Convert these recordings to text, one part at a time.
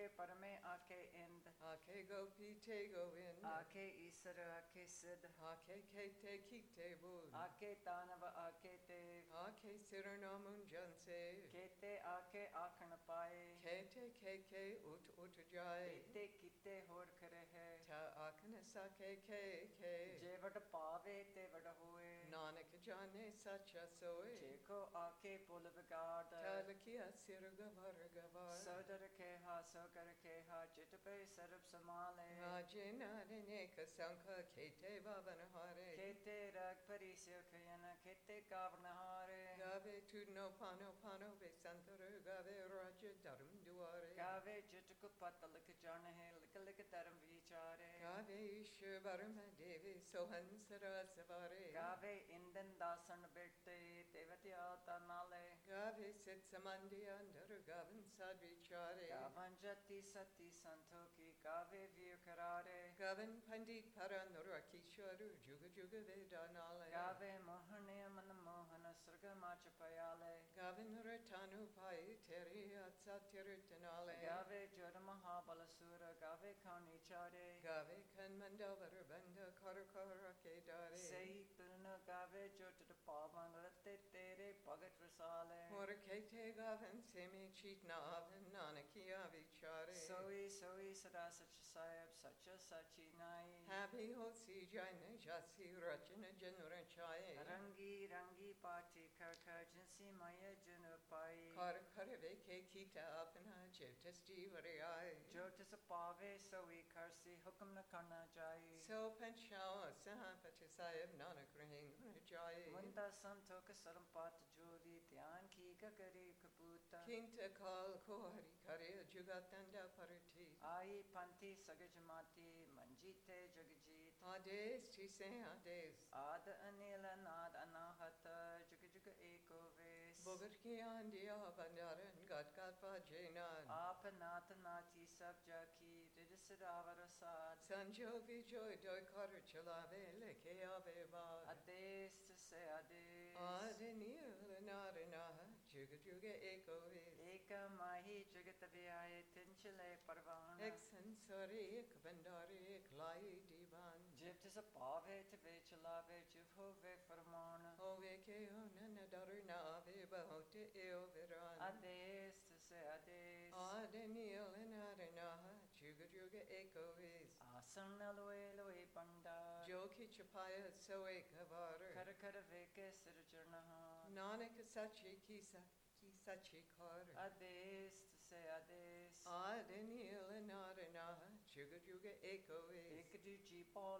Ake Parame Ake Ind. Ake Gopi Te Govind. Ake Isara Ake Sid. Ake Kete Kite Bud. Ake Tanava Ake Te. Ake Siranamun Janse. Kete Ake Akanapai. Kete Keke Ut Utajai. Kete Kite Hor Karehe. Ta Akanasa Keke. Jevad Pave Te Vadahoe. Nanak Jane Sacha Soe. Jeko Ake Pulavagada. Talakia Sirga Vargavar. Sodara Keha Sokara Keha Jitape Sarab Samale. Rajina Neka Sanka Kete Vavanahare. Kete Rag Parisio Kayana Kete Kavanahare. Gave Tudno Pano Pano Vesantara Gave Raja Dharam Duare. Gave Jitaku Patalika Janahe Likalika Dharam Vichare. Gave Isha Varma Devi Sohan Sarasavare. Gave Indan Dasan Bette Devatya Tanale. Gave Sit Samandi Under Gavan Sadvichare. Gavanjati Sati Santoki Gave Virkarare. Gavan Pandit Paranura Kisharu Juga Juga Vedanale. Gave Mohane Manamohana Surga Machapayale. Gavan Ratanu Pai Teri Atsa Tiritanale. Gave Jodamaha Balasura Gave Karnichare. Gave Kan Mandavara Banda Karakara Kedare. Sei Turna Gave Jota Pavan Rate Tere Pagat Rasale. Morakete Gavan Semi Chitna Avan Nanakia Vichare. Soi Sada Sachasayab Sacha Sachi Nai. Happy Hosi Jaina Jasi Rachana Janurachaye. Rangi Pati Karka Jinsi Maya Janupai. Karve Kita Apana Jetasti Variai. Jotas Pave Soi Karsi Hukam Nakarna Jai. So Panchao Sahapatisayab Nanakrahin Jai. Munda Santoka Sarampat Jodi Dhyan Ki Gagari Kaputa. Kinta Kal Kohari Karya Jugatanda Parati. Ai Panti Sagajamati Manjite Jagajit. Ades Chise Ades. Ada Anila Nad Anahata Jugajuga Eko Ves. Bogarki Andia Bandaran Gatkalpa Jainan. Apanata Nati Sabjaki Didisidavarasad. Sanjo Vijoy Doi Karachalave Leke Aveva. Ades to say Ades. Adenil Narana Juga Juga Eko is. Eka Mahi Jagataviaye Tinchile Parvana. Exensori Bandari Klai Divan. Jiptis a Pave to Vechalave Jivhove Farmana. Oveke Onana Daruna Vibahote Eoviran. Ades to say Ades. Adenil Narana Juga Juga Eko is. Asana Loe Panda. Joki Chapaya Soekavar. Karakara Veke Sirjanaha. Nanak Sachi Kisa Kisachi Kar. Ades to say Ades. Adenil Narana Juga Juga Eko is. Ekadu Jipa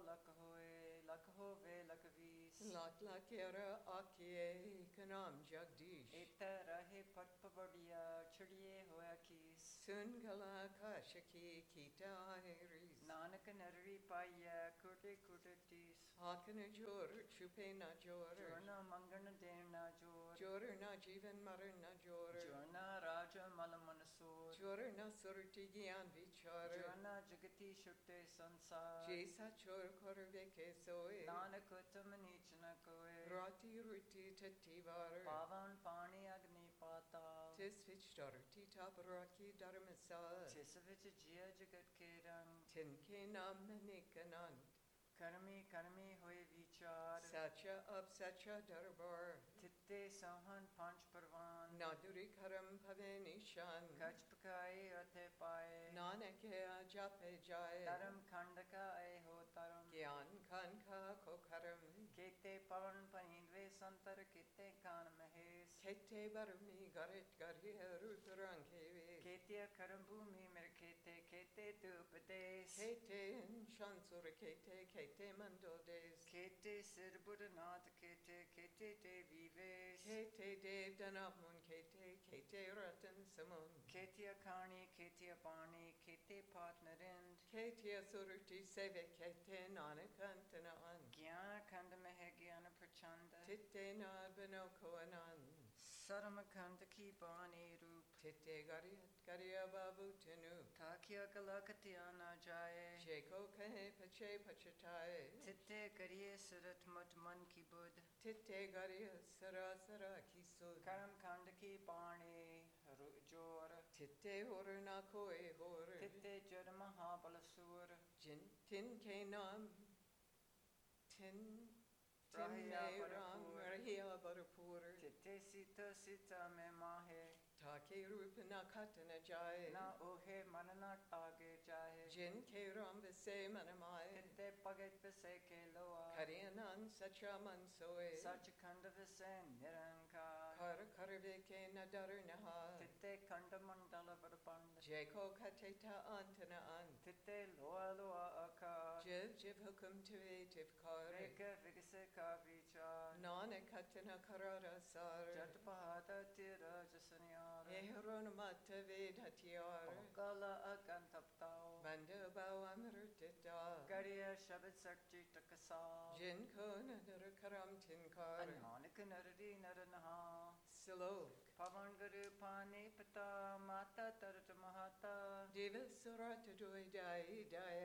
Lakahove Lakavis. Lakera Akie Kanam Jagdish. Eta Rahe Patpavadia Chudie Hoakis. Sungala Kashaki Kita Heris. Nanaka Nari Paya Kurte Kurtis. Hakana Jor Chupena Jor. Jurna Mangana Dena Jor. Jorna Jivan Marana Jor. Jurna Raja Malamanasur. Jorna Surti Gyan Vichar. Jurna Jagati Shukte Sansa. Jesa Chor Korveke Soe. Nanakutamanichana Koe. Rati Ruti Tativar. Pavan Pani Agni Pata. Tisvich Darti Taparaki Dharmasa. Tisavich Jia Jagat Kerang. Tinke Nam Nikanan. Karmi Hoy Vichar. Sacha of Sacha Darbar. Titte Sahan Panch Parvan. Naduri Karam Pavenishan. Kachpakai Ate Pae. Nanake Jape Jai. Taram Khandaka Ai Ho Taram. Gyan Kanka Kokaram. Kete Pavan Panindve Santar Kete Kan Mahes. Kete Barumi Garit Gari Ruturankevi. Ketia Karambumi Merkete Kete Dupades. Kete in Shansur Kete Mandodes. Kete Sirbudanat Kete Te Vives. Kete Dev Danamun Kete Ratan Samun. Ketia Karni Ketia Pani Kete Partnerind. Kete Surti Seve Kete Nanakantanan. Gyan Kandamahe Gyana Prachanda. Titte Nabano Koanan. Saramakanda Ki Bani Rup. Titte Garia Babu Tenu. Takya Galakatiana Jaye. Sheko Kahe Pache Pachatai. Titte Kariye Surat Mat Man Ki Bud. Titte Garia Sara Kisud. Karam Kanda Ki Bani Jor. Titte hore na koi hore. Titte Jod Mahabalasur. Tin ke nam. Tin Rahia me ram Barapur. rahia barapur. Titte Sita Me Mahe. Take rupana katana jai. Na Ohe Manana Tage Jahe. Jin ke ram vise manamai. Titte Paget Vise Ke Loa. Karianan sacha mansoe. Sachakanda Vise Niranka. Kar vike na darunaha. Titte Kandamandala Varapanda. Jeko kateta antana an. Titte Loa Aka. Jiv hukum tiv kar. Veke Vigase Kavicha. Nana katana karara sar. Jatpahata Tira Jasanyara. Ehron mata ved hatiar. Okala Agantaptao. Banda bao amrutita. Gariya Shabbat Sakti Takasal. Jin kona nara karam tinkar. Ananika Naradi Naranaha. Silok. Pavan Guru Pani Pata Mata Tarata Mahata. Diva surata doi dai